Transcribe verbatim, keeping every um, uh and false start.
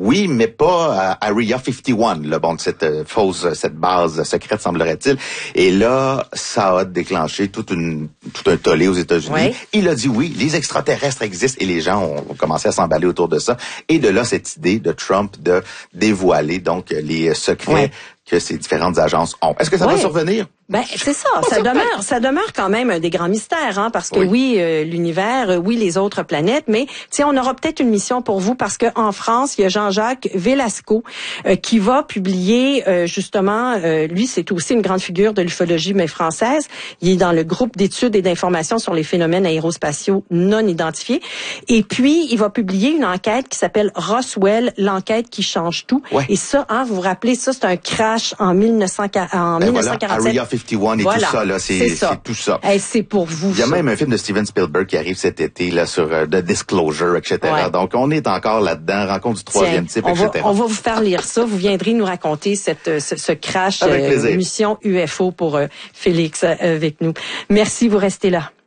Oui, mais pas à Area cinquante et un, là, bon, cette euh, fausse, cette base secrète, semblerait-il. Et là, ça a déclenché toute une, tout un tollé aux États-Unis. Oui. Il a dit oui, les extraterrestres existent et les gens ont commencé à s'emballer autour de ça. Et de là, cette idée de Trump de dévoiler donc les secrets oui. que ces différentes agences ont. Est-ce que ça oui. va survenir? Ben c'est ça, ça demeure, ça demeure quand même un des grands mystères, hein, parce que oui, oui euh, l'univers, euh, oui les autres planètes, mais tiens, on aura peut-être une mission pour vous parce que en France, il y a Jean-Jacques Velasco euh, qui va publier euh, justement, euh, lui c'est aussi une grande figure de l'ufologie mais française. Il est dans le groupe d'études et d'informations sur les phénomènes aérospatiaux non identifiés, et puis il va publier une enquête qui s'appelle Roswell, l'enquête qui change tout. Ouais. Et ça, hein, vous vous rappelez, ça c'est un crash en mille neuf cents en ben mille neuf cent quarante-sept. Voilà, Area cinquante et un et voilà, tout ça, là, c'est, c'est, c'est tout ça. Hey, c'est pour vous. Il y a ça. même un film de Steven Spielberg qui arrive cet été, là, sur euh, The Disclosure, et cetera. Ouais. Donc, on est encore là-dedans, rencontre du troisième Tiens, type, on et cetera. Va, on va vous faire lire ça. Vous viendrez nous raconter cette, ce, ce crash, euh, mission U F O pour euh, Félix euh, avec nous. Merci, vous restez là.